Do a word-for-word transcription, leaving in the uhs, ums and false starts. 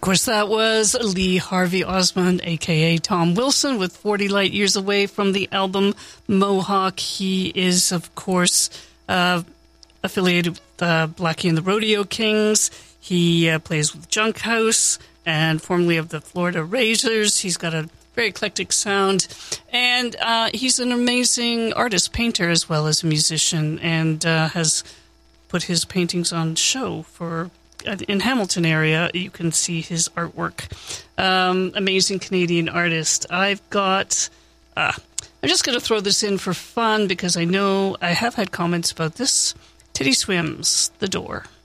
course, that was Lee Harvey Osmond, a k a. Tom Wilson, with forty Light Years Away from the album Mohawk. He is, of course, uh, affiliated with uh, Blackie and the Rodeo Kings. He uh, plays with Junk House and formerly of the Florida Razors. He's got a very eclectic sound. And uh, he's an amazing artist, painter, as well as a musician, and uh, has put his paintings on show for... In Hamilton area, you can see his artwork. Um, amazing Canadian artist. I've got... Uh, I'm just going to throw this in for fun because I know I have had comments about this. Titty Swims, The Door.